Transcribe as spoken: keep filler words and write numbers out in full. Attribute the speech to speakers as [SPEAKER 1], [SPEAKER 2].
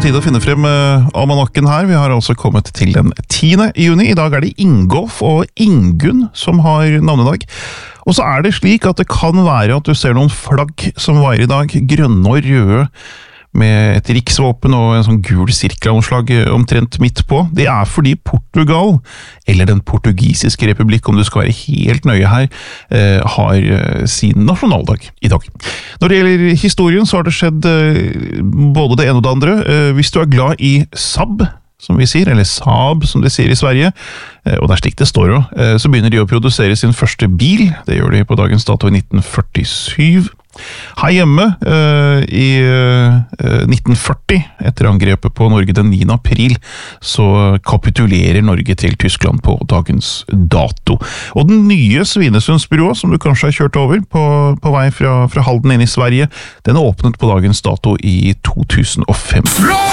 [SPEAKER 1] tid å finne frem uh, almanakken her. Vi har altså kommet til den tiende juni. I dag er det Ingolf og Ingunn som har navnedag. Og så er det slik at det kan være at du ser noen flagg som var i dag, grønne og røde, med et riksvåpen og en sånn gul sirkelanslag omtrent midt på. Det er fordi Portugal, eller den portugisiske republikk, om du skal være helt nøye her, eh, har sin nasjonaldag i dag. Når det gjelder historien, så har det skjedd eh, både det ene og det andre. Eh, hvis du er glad i Saab, som vi sier, eller Saab, som de sier i Sverige, eh, og det er slik det står også, eh, så begynner de å produsere sin første bil. Det gjør de på dagens dato i nitten førtisju. Her hjemme uh, i uh, nitten førti, etter angrepet på Norge den niende april, så kapitulerer Norge til Tyskland på dagens dato. Og den nye Svinesundsbyrået, som du kanskje har kjørt over på, på vei fra, fra Halden inn i Sverige, den er åpnet på dagens dato i to tusen og fem.